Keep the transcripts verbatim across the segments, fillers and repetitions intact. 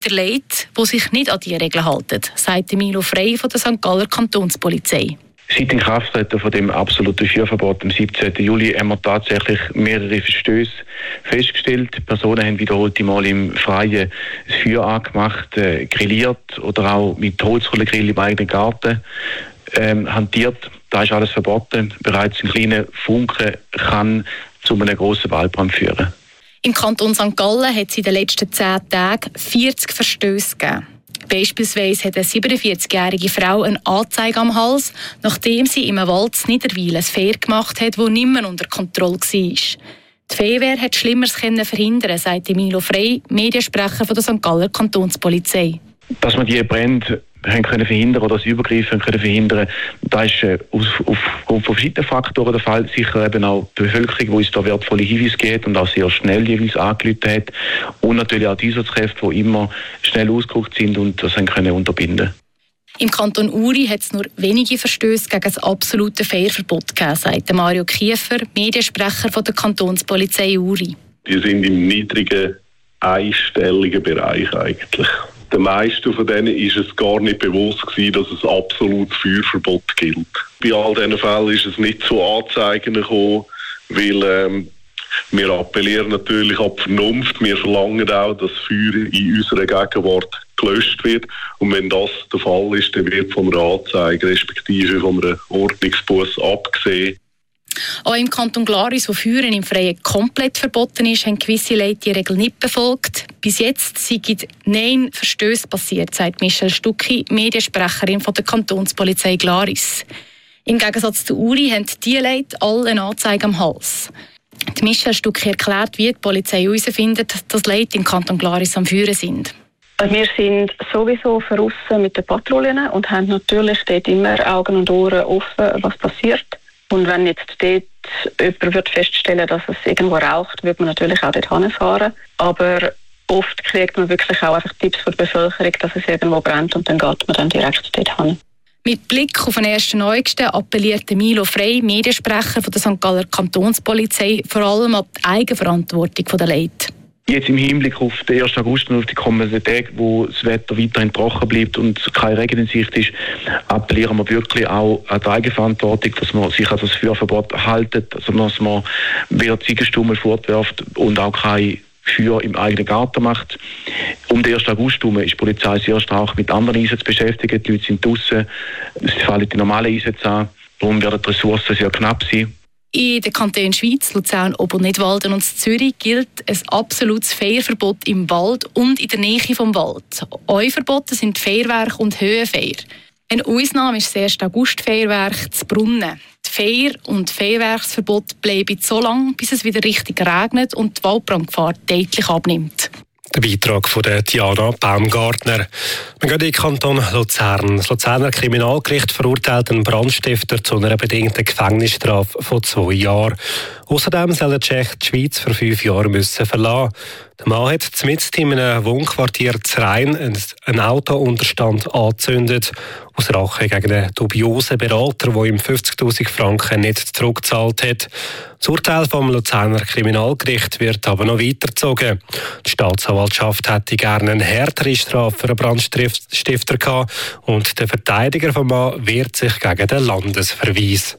Der Leute, die sich nicht an diese Regeln halten, sagt Milo Frey von der Sankt Galler Kantonspolizei. Seit Inkrafttreten von dem absoluten Führverbot am siebzehnten Juli haben wir tatsächlich mehrere Verstöße festgestellt. Die Personen haben wiederholte Mal im Freien das Feuer angemacht, äh, grilliert oder auch mit Holzkohlegrill im eigenen Garten ähm, hantiert. Da ist alles verboten. Bereits ein kleiner Funke kann zu einem grossen Waldbrand führen. Im Kanton Sankt Gallen hat es in den letzten zehn Tagen vierzig Verstöße gegeben. Beispielsweise hat eine siebenundvierzigjährige Frau eine Anzeige am Hals, nachdem sie im Wald in Niederwil ein Feuer gemacht hat, das nicht mehr unter Kontrolle war. Die Feuerwehr hat Schlimmeres verhindern, sagt Milo Frey, Mediensprecher von der Sankt Galler Kantonspolizei. Dass wir diese Brände haben können verhindern oder das Übergreifen können verhindern, das ist äh, auf, aufgrund von verschiedenen Faktoren der Fall. Sicher eben auch die Bevölkerung, die uns da wertvolle Hinweise gibt und auch sehr schnell jeweils angerufen hat. Und natürlich auch die Einsatzkräfte, die immer schnell ausgerückt sind und das haben können unterbinden. Im Kanton Uri hat es nur wenige Verstöße gegen das absolute Feuerverbot gegeben, sagt Mario Kiefer, Mediensprecher von der Kantonspolizei Uri. Die sind im niedrigen, einstelligen Bereich eigentlich. Den meisten von denen ist es gar nicht bewusst gewesen, dass es absolutes Feuerverbot gilt. Bei all diesen Fällen ist es nicht zu Anzeigen gekommen, weil ähm, wir appellieren natürlich an die Vernunft. Wir verlangen auch, dass Feuer in unserer Gegenwart gelöscht wird. Und wenn das der Fall ist, dann wird von einer Anzeige respektive von einem Ordnungsbuß abgesehen. Auch im Kanton Glaris, wo Feuern im Freien komplett verboten ist, haben gewisse Leute die Regel nicht befolgt. Bis jetzt sind neun Verstöße passiert, sagt Michelle Stucki, Mediensprecherin von der Kantonspolizei Glaris. Im Gegensatz zu Uri haben die Leute alle eine Anzeige am Hals. Die Michelle Stucki erklärt, wie die Polizei herausfindet, dass Leute im Kanton Glaris am Feuern sind. Wir sind sowieso draussen mit den Patrouillen und haben natürlich dort immer Augen und Ohren offen, was passiert. Und wenn jetzt dort jemand wird feststellen, dass es irgendwo raucht, wird man natürlich auch dort hinfahren. Aber oft kriegt man wirklich auch einfach Tipps von der Bevölkerung, dass es irgendwo brennt und dann geht man dann direkt dort hin. Mit Blick auf den ersten August appellierte Milo Frey, Mediensprecher von der Sankt Galler Kantonspolizei, vor allem an die Eigenverantwortung der Leute. Jetzt im Hinblick auf den ersten August und auf die kommenden Tage, wo das Wetter weiterhin trocken bleibt und kein Regen in Sicht ist, appellieren wir wirklich auch an die Eigenverantwortung, dass man sich an das Feuerverbot haltet, also dass man weder Ziegenstummel fortwirft und auch kein Feuer im eigenen Garten macht. Um den ersten August herum ist die Polizei sehr stark mit anderen Einsätzen beschäftigt. Die Leute sind draussen, es fallen die normalen Einsätze an, darum werden die Ressourcen sehr knapp sein. In den Kantonen Schweiz, Luzern, Obernitwalden und Zürich gilt ein absolutes Feuerverbot im Wald und in der Nähe vom Wald. Auch verboten sind Feuerwerke und Höhenfeuer. Eine Ausnahme ist das erste August-Feuerwerk zu Brunnen. Das Feuer- und Feuerwerksverbot bleiben so lange, bis es wieder richtig regnet und die Waldbrandgefahr deutlich abnimmt. Der Beitrag von der Diana Baumgartner. Wir gehen in den Kanton Luzern. Das Luzerner Kriminalgericht verurteilt einen Brandstifter zu einer bedingten Gefängnisstrafe von zwei Jahren. Außerdem soll der Tschech die Schweiz für fünf Jahre müssen verlassen. Der Mann hat mitten in einem Wohnquartier zu Rhein einen Autounterstand angezündet. Aus Rache gegen einen dubiosen Berater, der ihm fünfzigtausend Franken nicht zurückgezahlt hat. Das Urteil vom Luzerner Kriminalgericht wird aber noch weitergezogen. Die Staatsanwaltschaft hätte gerne eine härtere Strafe für einen Brandstifter gehabt und der Verteidiger vom Mann wehrt sich gegen den Landesverweis.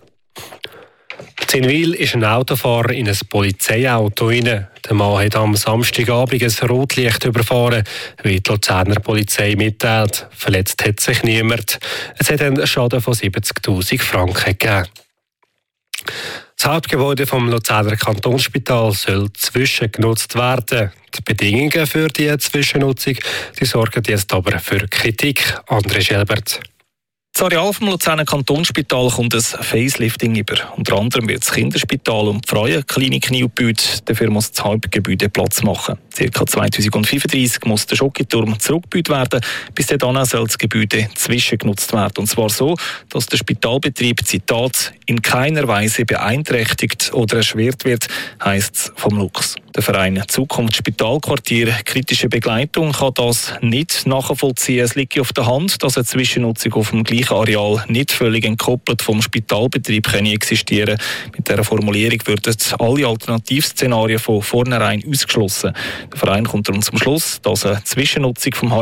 In Wil ist ein Autofahrer in ein Polizeiauto rein. Der Mann hat am Samstagabend ein Rotlicht überfahren, wie die Luzerner Polizei mitteilt. Verletzt hat sich niemand. Es hat einen Schaden von siebzigtausend Franken gegeben. Das Hauptgebäude vom Luzerner Kantonsspital soll zwischengenutzt werden. Die Bedingungen für die Zwischennutzung die sorgen jetzt aber für Kritik. André Schelbert. Das Areal vom Luzerner Kantonsspital kommt ein Facelifting über. Unter anderem wird das Kinderspital und die Frauenklinik neu gebaut. Dafür muss das Hauptgebäude Platz machen. Circa zweitausendfünfunddreißig muss der Schokiturm zurückgebaut werden. Bis dahin soll das Gebäude zwischengenutzt werden. Und zwar so, dass der Spitalbetrieb, Zitat, in keiner Weise beeinträchtigt oder erschwert wird, heisst es vom Lux. Der Verein Zukunft Spitalquartier Kritische Begleitung kann das nicht nachvollziehen. Es liegt auf der Hand, dass eine Zwischennutzung auf dem gleichen Areal nicht völlig entkoppelt vom Spitalbetrieb existieren kann. Mit dieser Formulierung würden alle Alternativszenarien von vornherein ausgeschlossen. Der Verein kommt darum zum Schluss, dass eine Zwischennutzung vom